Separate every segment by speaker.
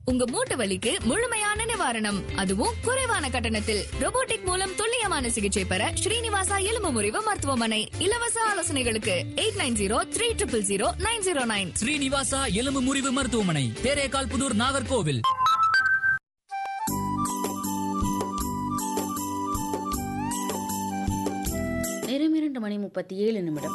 Speaker 1: உங்க மூட்டு வலிக்கு முழுமையான நிவாரணம், அதுவும் குறைவான கட்டணத்தில். ரோபோட்டிக் மூலம் துல்லியமான சிகிச்சை பெற ஸ்ரீனிவாசா எலும்பு முறிவு மருத்துவமனை. இலவச ஆலோசனைகளுக்கு 8903000909.
Speaker 2: ஸ்ரீனிவாசா எலும்பு முறிவு மருத்துவமனை, தேரேகால் புதூர், நாகர்கோவில்.
Speaker 3: நேரம் 2:37.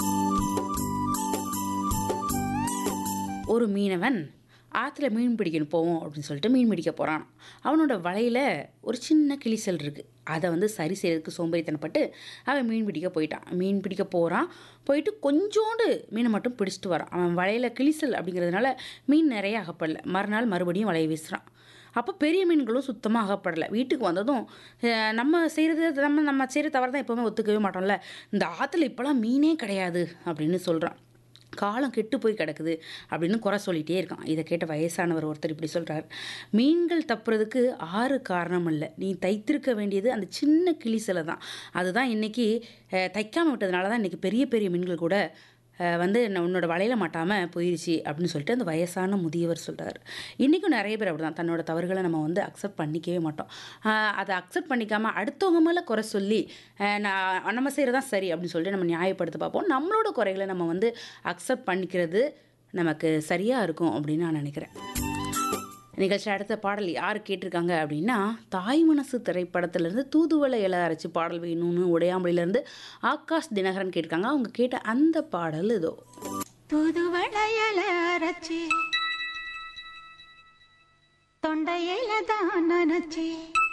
Speaker 3: ஒரு மீனவன் ஆற்றுல மீன் பிடிக்கணும் போவோம் அப்படின்னு சொல்லிட்டு மீன் பிடிக்க போகிறான். அவனோட வலையில் ஒரு சின்ன கிளிசல் இருக்குது. அதை சரி செய்யறதுக்கு சோம்பேறித்தனப்பட்டு அவன் மீன் பிடிக்க போயிட்டான். மீன் பிடிக்க போகிறான். போயிட்டு கொஞ்சோண்டு மீனை மட்டும் பிடிச்சிட்டு வரான். அவன் வலையில் கிளிசல் அப்படிங்கிறதுனால மீன் நிறைய அகப்படலை. மறுநாள் மறுபடியும் வலையை வீசுகிறான். அப்போ பெரிய மீன்களும் சுத்தமாக அகப்படலை. வீட்டுக்கு வந்ததும் நம்ம செய்கிறது நம்ம செய்கிற தவறு தான் எப்போவுமே ஒத்துக்கவே மாட்டோம்ல. இந்த ஆற்றுல இப்போலாம் மீனே கிடையாது அப்படின்னு சொல்கிறான். காலம் கெட்டு போய் கிடக்குது அப்படின்னு குறை சொல்லிகிட்டே இருக்கான். இதை கேட்ட வயசானவர் ஒருத்தர் இப்படி சொல்கிறார், மீன்கள் தப்புறதுக்கு 6 காரணம் இல்லை, நீ தைத்திருக்க வேண்டியது அந்த சின்ன கிளிசலை தான். அதுதான் இன்றைக்கி தைக்காமல் விட்டதுனால தான் இன்றைக்கி பெரிய பெரிய மீன்கள் கூட உன்னோட வலையில் மாட்டாமல் போயிடுச்சு அப்படின்னு சொல்லிட்டு அந்த வயசான முதியவர் சொல்கிறார். இன்றைக்கும் நிறைய பேர் அப்படி தான் தன்னோட தவறுகளை நம்ம அக்செப்ட் பண்ணிக்கவே மாட்டோம். அதை அக்செப்ட் பண்ணிக்காமல் அடுத்தவங்க மேலே குறை சொல்லி நம்ம செய்கிறதான் சரி அப்படின்னு சொல்லிட்டு நம்ம நியாயப்படுத்த பார்ப்போம். நம்மளோட குறைகளை நம்ம அக்செப்ட் பண்ணிக்கிறது நமக்கு சரியாக இருக்கும் அப்படின்னு நான் நினைக்கிறேன். நிகழ்ச்சி அடுத்த பாடல் யார் கேட்டிருக்காங்க அப்படின்னா, தாய் மனசு திரைப்படத்திலேருந்து தூதுவளை இலை அரைச்சி பாடல் வேணும்னு உடையாமொழியிலேருந்து ஆகாஷ் தினகரன் கேட்டிருக்காங்க. அவங்க கேட்ட அந்த பாடல் இதோ.
Speaker 4: தூதுவளை இலை அரைச்சி தொண்டையில தான் நினைச்சி